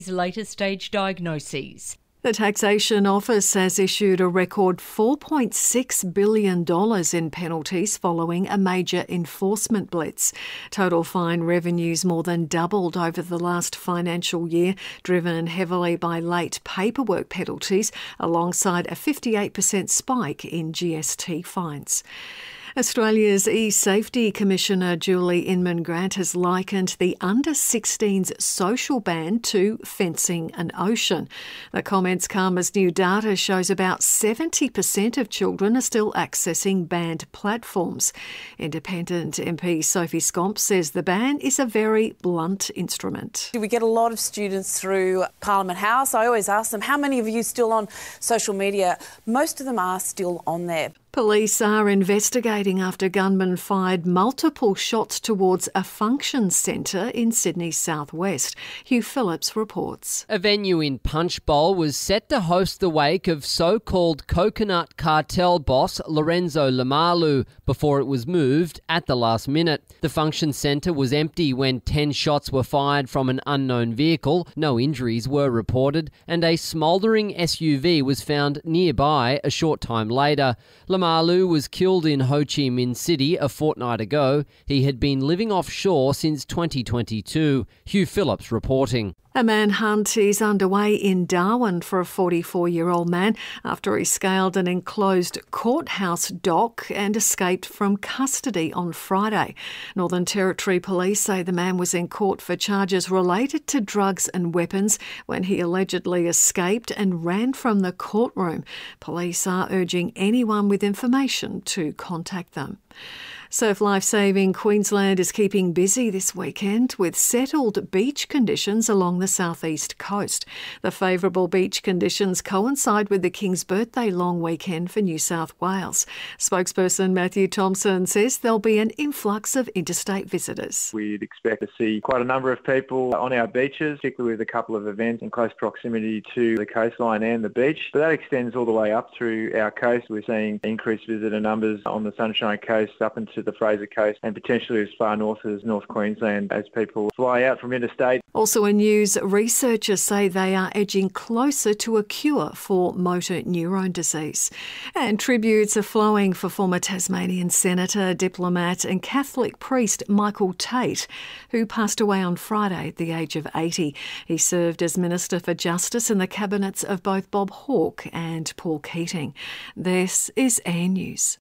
later stage diagnoses. The Taxation Office has issued a record $4.6 billion in penalties following a major enforcement blitz. Total fine revenues more than doubled over the last financial year, driven heavily by late paperwork penalties, alongside a 58% spike in GST fines. Australia's E-Safety Commissioner Julie Inman-Grant has likened the under-16s social ban to fencing an ocean. The comments come as new data shows about 70% of children are still accessing banned platforms. Independent MP Sophie Scomp says the ban is a very blunt instrument. We get a lot of students through Parliament House. I always ask them, how many of you still on social media? Most of them are still on there. Police are investigating after gunmen fired multiple shots towards a function centre in Sydney's southwest. Hugh Phillips reports. A venue in Punchbowl was set to host the wake of so-called coconut cartel boss Lorenzo Lamalu before it was moved at the last minute. The function centre was empty when 10 shots were fired from an unknown vehicle. No injuries were reported, and a smouldering SUV was found nearby a short time later. Lamalu was killed in Ho Chi Minh City a fortnight ago. He had been living offshore since 2022. Hugh Phillips reporting. A manhunt is underway in Darwin for a 44-year-old man after he scaled an enclosed courthouse dock and escaped from custody on Friday. Northern Territory Police say the man was in court for charges related to drugs and weapons when he allegedly escaped and ran from the courtroom. Police are urging anyone with information to contact them. Surf Life Saving Queensland is keeping busy this weekend with settled beach conditions along the southeast coast. The favourable beach conditions coincide with the King's Birthday long weekend for New South Wales. Spokesperson Matthew Thompson says there'll be an influx of interstate visitors. We'd expect to see quite a number of people on our beaches, particularly with a couple of events in close proximity to the coastline and the beach. But that extends all the way up through our coast. We're seeing increased visitor numbers on the Sunshine Coast up into the Fraser Coast and potentially as far north as North Queensland as people fly out from interstate. Also in news, researchers say they are edging closer to a cure for motor neurone disease. And tributes are flowing for former Tasmanian Senator, diplomat and Catholic priest Michael Tate, who passed away on Friday at the age of 80. He served as Minister for Justice in the cabinets of both Bob Hawke and Paul Keating. This is Air News.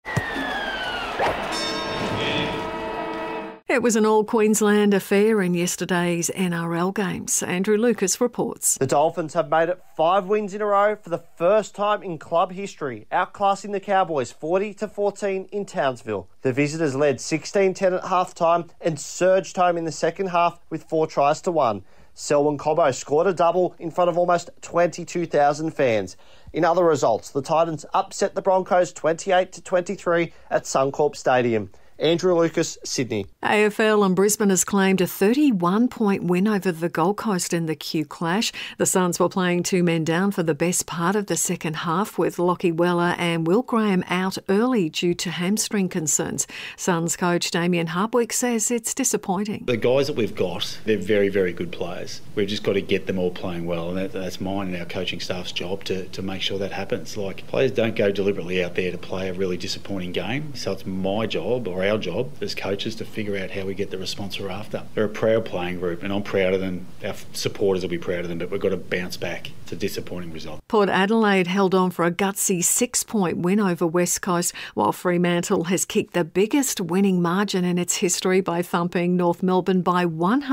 It was an all-Queensland affair in yesterday's NRL games. Andrew Lucas reports. The Dolphins have made it 5 wins in a row for the first time in club history, outclassing the Cowboys 40-14 in Townsville. The visitors led 16-10 at halftime and surged home in the second half with 4 tries to 1. Selwyn Cobbo scored a double in front of almost 22,000 fans. In other results, the Titans upset the Broncos 28-23 at Suncorp Stadium. Andrew Lucas, Sydney. AFL and Brisbane has claimed a 31-point win over the Gold Coast in the Q Clash. The Suns were playing 2 men down for the best part of the second half, with Lockie Weller and Will Graham out early due to hamstring concerns. Suns coach Damien Hardwick says it's disappointing. The guys that we've got, they're very, very good players. We've just got to get them all playing well, and that's mine and our coaching staff's job to make sure that happens. Like, players don't go deliberately out there to play a really disappointing game, so it's my job, or our job as coaches, to figure out how we get the response we're after. They're a proud playing group and I'm proud of them. Our supporters will be proud of them, but we've got to bounce back. It's a disappointing result. Port Adelaide held on for a gutsy 6-point win over West Coast, while Fremantle has kicked the biggest winning margin in its history by thumping North Melbourne by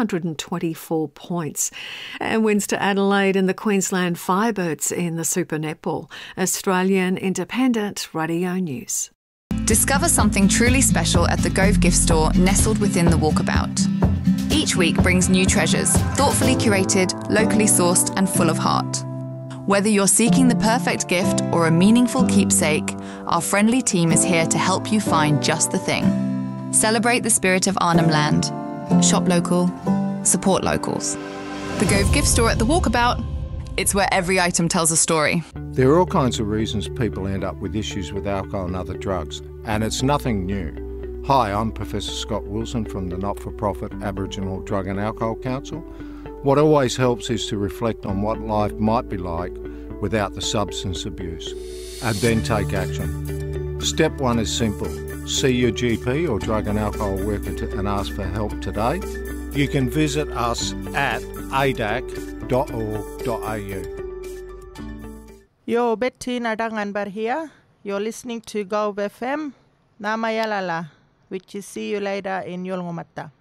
124 points. And wins to Adelaide and the Queensland Firebirds in the Super Netball. Australian Independent Radio News. Discover something truly special at the Gove gift store nestled within the Walkabout. Each week brings new treasures, thoughtfully curated, locally sourced and full of heart. Whether you're seeking the perfect gift or a meaningful keepsake, our friendly team is here to help you find just the thing. Celebrate the spirit of Arnhem Land. Shop local, support locals. The Gove gift store at the Walkabout. It's where every item tells a story. There are all kinds of reasons people end up with issues with alcohol and other drugs, and it's nothing new. Hi, I'm Professor Scott Wilson from the not-for-profit Aboriginal Drug and Alcohol Council. What always helps is to reflect on what life might be like without the substance abuse, and then take action. Step 1 is simple. See your GP or drug and alcohol worker and ask for help today. You can visit us at adac.org.au. Yo, Betty Nadanganbar here. You're listening to Gove FM. Namayalala, which is see you later in Yolngomata.